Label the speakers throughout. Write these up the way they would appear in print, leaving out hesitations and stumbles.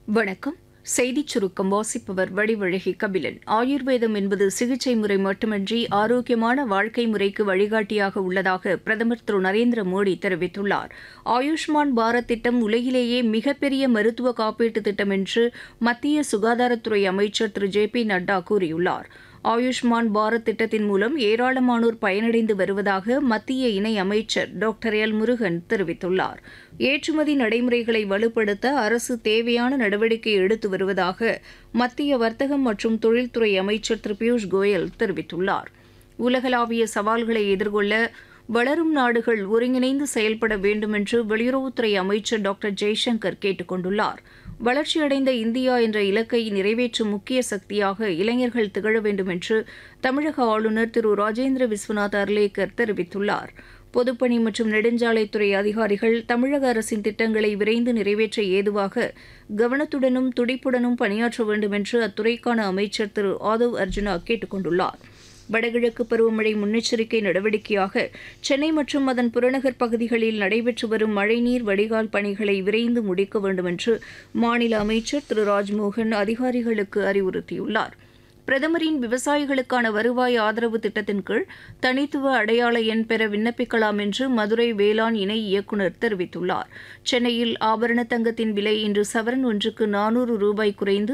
Speaker 1: வணக்கம். செய்திச் சுருக்கம் வாசிப்பவர் வடிவழகி கபிலன். ஆயுர்வேதம் என்பது சிகிச்சை முறை மட்டுமன்றி ஆரோக்கியமான வாழ்க்கை முறைக்கு வழிகாட்டியாக உள்ளதாக பிரதமர் திரு நரேந்திர மோடி தெரிவித்துள்ளார். ஆயுஷ்மான் பாரத் திட்டம் உலகிலேயே மிகப்பெரிய மருத்துவ காப்பீட்டு திட்டம் என்று மத்திய சுகாதாரத்துறை அமைச்சர் திரு ஜே.பி. நட்டா கூறியுள்ளார். ஆயுஷ்மான் பாரத் திட்டத்தின் மூலம் ஏராளமானோர் பயனடைந்து வருவதாக மத்திய இணை அமைச்சர் டாக்டர் எல். முருகன் தெரிவித்துள்ளார். ஏற்றுமதி நடைமுறைகளை வலுப்படுத்த அரசு தேவையான நடவடிக்கை எடுத்து வருவதாக மத்திய வர்த்தகம் மற்றும் தொழில்துறை அமைச்சர் திரு பியூஷ் கோயல் தெரிவித்துள்ளார். உலகளாவிய சவால்களை எதிர்கொள்ள வளரும் நாடுகள் ஒருங்கிணைந்து செயல்பட வேண்டும் என்று வெளியுறவுத்துறை அமைச்சர் டாக்டர் ஜெய்சங்கர் கேட்டுக் கொண்டுள்ளார். வளர்ச்சியடைந்த இந்தியா என்ற இலக்கை நிறைவேற்றும் முக்கிய சக்தியாக இளைஞர்கள் திகழ வேண்டும் என்று தமிழக ஆளுநர் திரு ராஜேந்திர விஸ்வநாத் அர்லேக்கர் தெரிவித்துள்ளார். பொதுப்பணி மற்றும் நெடுஞ்சாலைத்துறை அதிகாரிகள் தமிழக அரசின் திட்டங்களை விரைந்து நிறைவேற்ற ஏதுவாக கவனத்துடனும் துடிப்புடனும் பணியாற்ற வேண்டும் என்று அத்துறைக்கான அமைச்சர் திரு ஆதவ் அர்ஜுனா கேட்டுக் கொண்டுள்ளார். வடகிழக்கு பருவமழை முன்னெச்சரிக்கை நடவடிக்கையாக சென்னை மற்றும் அதன் புறநகர் பகுதிகளில் நடைபெற்று வரும் மழைநீர் வடிகால் பணிகளை விரைந்து முடிக்க வேண்டும் என்று மாநில அமைச்சர் திரு ராஜ்மோகன் அதிகாரிகளுக்கு அறிவுறுத்தியுள்ளார். பிரதமரின் விவசாயிகளுக்கான வருவாய் ஆதரவு திட்டத்தின் கீழ் தனித்துவ அடையாள எண் பெற விண்ணப்பிக்கலாம் என்று மதுரை வேளாண் இணை இயக்குநர் தெரிவித்துள்ளார். சென்னையில் ஆபரண தங்கத்தின் விலை இன்று சவரன் ஒன்றுக்கு 400 ரூபாய் குறைந்து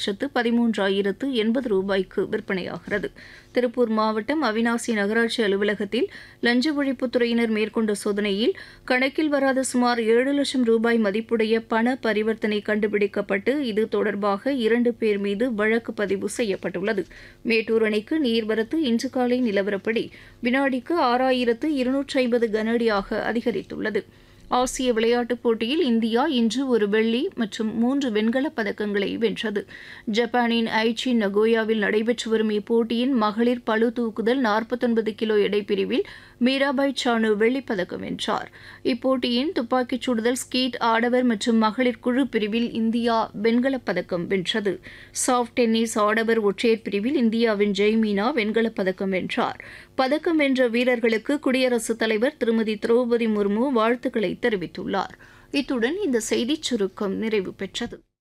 Speaker 1: 1,13,080 ரூபாய்க்கு விற்பனையாகிறது. திருப்பூர் மாவட்டம் அவிநாசி நகராட்சி அலுவலகத்தில் லஞ்ச ஒழிப்புத்துறையினர் மேற்கொண்ட சோதனையில் கணக்கில் வராத சுமார் 7 லட்சம் ரூபாய் மதிப்புடைய பண பரிவர்த்தனை கண்டுபிடிக்கப்பட்டு இது தொடர்பாக 2 பேர் மீது வழக்கு பதிவு செய்யப்பட்டுள்ளது. மேட்டூர் அணைக்கு நீர்வரத்து இன்று காலை நிலவரப்படி வினாடிக்கு 6,250 கனஅடியாக அதிகரித்துள்ளது. ஆசிய விளையாட்டுப் போட்டியில் இந்தியா இன்று ஒரு வெள்ளி மற்றும் 3 வெண்கலப் பதக்கங்களை வென்றது. ஜப்பானின் ஐச்சி நகோயாவில் நடைபெற்று வரும் இப்போட்டியின் மகளிர் பளு தூக்குதல் 49 கிலோ எடைப்பிரிவில் மீராபாய் சானு வெள்ளிப்பதக்கம் வென்றார். இப்போட்டியின் துப்பாக்கிச் சுடுதல் ஸ்கீட் ஆடவர் மற்றும் மகளிர் குழு பிரிவில் இந்தியா வெண்கலப் பதக்கம் வென்றது. சாஃப்ட் டென்னிஸ் ஆடவர் ஒற்றையர் பிரிவில் இந்தியாவின் ஜெய்மீனா வெண்கலப் பதக்கம் வென்றார். பதக்கம் வென்ற வீரர்களுக்கு குடியரசுத் தலைவர் திருமதி திரௌபதி முர்மு வாழ்த்துக்களை தெரிவித்துள்ளார். இத்துடன் இந்த செய்திச் சுருக்கம் நிறைவு பெற்றது.